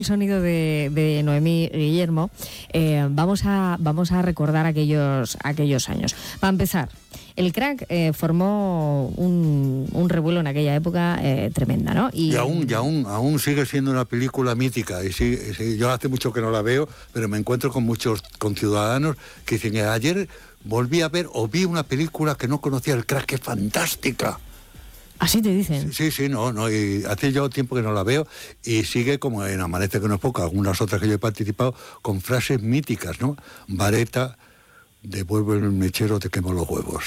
El sonido de Noemí Guillermo, vamos a recordar aquellos años. Para empezar, el Crack formó un revuelo en aquella época tremenda, ¿no? Y aún sigue siendo una película mítica. Y sí, yo hace mucho que no la veo, pero me encuentro con muchos conciudadanos que dicen, ayer volví a ver o vi una película que no conocía, el Crack, que es fantástica. ¿Así te dicen? Sí, no, y hace yo tiempo que no la veo y sigue como en Amanece que no es poco, algunas otras que yo he participado, con frases míticas, ¿no? Vareta, devuelve el mechero, te quemo los huevos.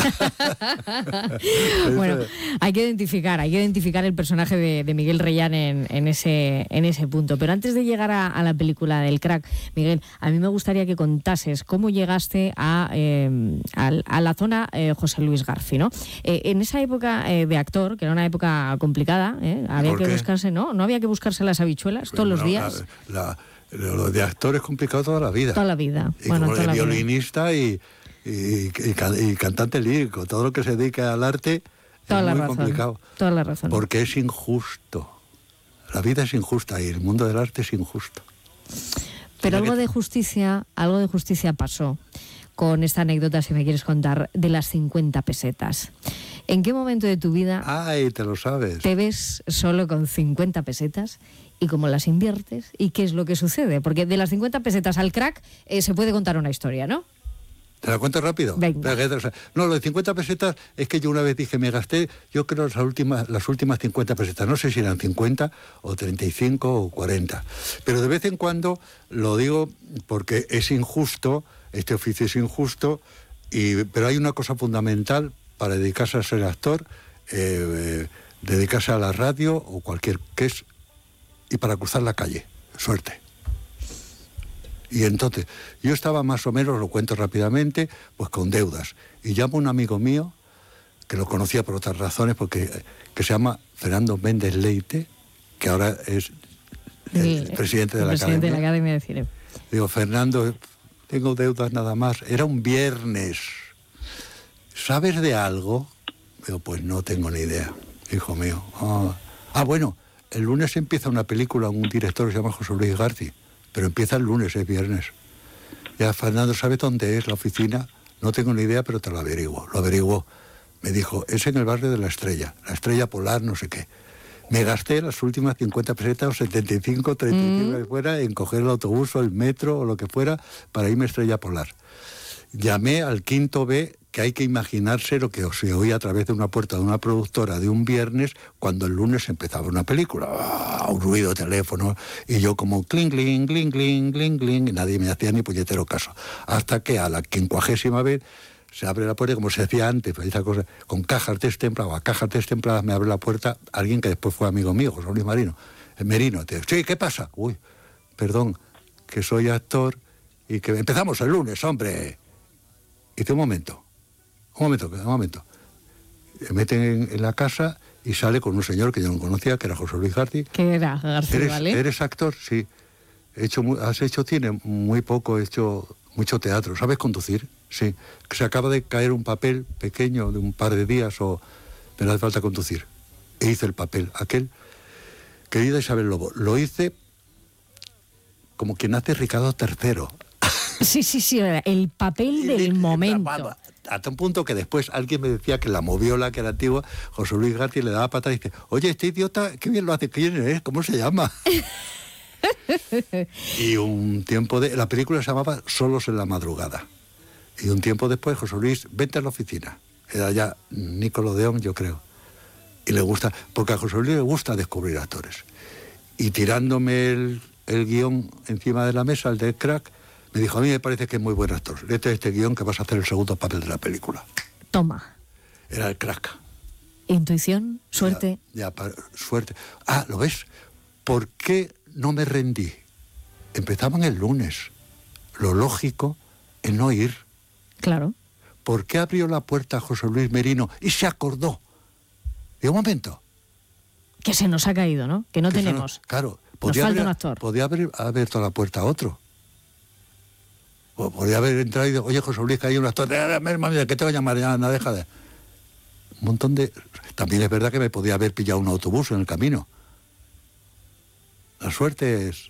Bueno, hay que identificar el personaje de Miguel Reyán en ese punto. Pero antes de llegar a la película del Crack, Miguel, a mí me gustaría que contases cómo llegaste a la zona José Luis García, ¿no? En esa época de actor, que era una época complicada, había que buscarse, ¿no había que buscarse las habichuelas todos los días. Lo de actor es complicado toda la vida. Toda la vida. Y bueno, como de violinista y cantante lírico. Todo lo que se dedica al arte es muy complicado. Toda la razón. Porque es injusto. La vida es injusta y el mundo del arte es injusto. Pero algo de justicia pasó con esta anécdota, si me quieres contar, de las 50 pesetas. ¿En qué momento de tu vida te lo sabes, te ves solo con 50 pesetas y cómo las inviertes y qué es lo que sucede? Porque de las 50 pesetas al Crack se puede contar una historia, ¿no? ¿Te la cuento rápido? Venga. No, lo de 50 pesetas es que yo una vez dije, me gasté, yo creo las últimas 50 pesetas, no sé si eran 50 o 35 o 40, pero de vez en cuando lo digo porque es injusto, este oficio es injusto, pero hay una cosa fundamental para dedicarse a ser actor, dedicarse a la radio o cualquier que es, y para cruzar la calle, suerte. Y entonces, yo estaba más o menos, lo cuento rápidamente, pues con deudas. Y llamo a un amigo mío, que lo conocía por otras razones, que se llama Fernando Méndez Leite, que ahora es el presidente de la Academia de Cine. Digo, Fernando, tengo deudas nada más. Era un viernes. ¿Sabes de algo? Digo, pues no tengo ni idea, hijo mío. Bueno, el lunes empieza una película, un director que se llama José Luis García, pero empieza el lunes, es viernes. Ya Fernando, ¿sabe dónde es la oficina? No tengo ni idea, pero te lo averiguo. Lo averiguó. Me dijo, es en el barrio de La Estrella Polar, no sé qué. Me gasté las últimas 50 pesetas o 75, 35 que fuera en coger el autobús o el metro o lo que fuera para irme a Estrella Polar. Llamé al quinto B, que hay que imaginarse lo que se oía a través de una puerta de una productora de un viernes cuando el lunes empezaba una película. Un ruido de teléfono y yo como cling, cling, cling, cling, cling, cling, y nadie me hacía ni puñetero caso. Hasta que a la 50ª vez se abre la puerta, como se hacía antes, esa cosa, con cajas destempladas, a cajas destempladas me abre la puerta alguien que después fue amigo mío, José Luis Merino. Sí, ¿qué pasa? Uy, perdón, que soy actor y que empezamos el lunes, hombre. Y dice, un momento. Me meten en la casa y sale con un señor que yo no conocía, que era José Luis García. ¿Qué era García, vale? ¿Eres actor? Sí. ¿Has hecho cine? Muy poco, he hecho mucho teatro. ¿Sabes conducir? Sí. Que se acaba de caer un papel pequeño de un par de días, pero hace falta conducir. E hice el papel, aquel. Querida Isabel Lobo, lo hice como quien hace Ricardo III. Sí, el papel del momento. Hasta un punto que después alguien me decía que la moviola, que era antigua, José Luis García le daba patada y dice, oye, este idiota, qué bien lo hace, ¿quién es? ¿Cómo se llama? Y un tiempo la película se llamaba Solos en la madrugada. Y un tiempo después, José Luis, vente a la oficina. Era ya Nickelodeon, yo creo. Y le gusta, porque a José Luis le gusta descubrir actores. Y tirándome el guión encima de la mesa, el del Crack, me dijo, a mí me parece que es muy buen actor. Léete este guión que vas a hacer el segundo papel de la película. Toma. Era el Crack. Intuición, suerte. Suerte. ¿Lo ves? ¿Por qué no me rendí? Empezaban el lunes. Lo lógico es no ir. Claro. ¿Por qué abrió la puerta a José Luis Merino y se acordó? Y un momento. Que se nos ha caído, ¿no? Que no tenemos. Claro. Nos falta un actor. Podía haber abierto la puerta a otro. O podía haber entrado y dicho, oye, José Luis, que hay un actor, que te voy a llamar, ya, no, deja de... Un montón de... También es verdad que me podía haber pillado un autobús en el camino. La suerte es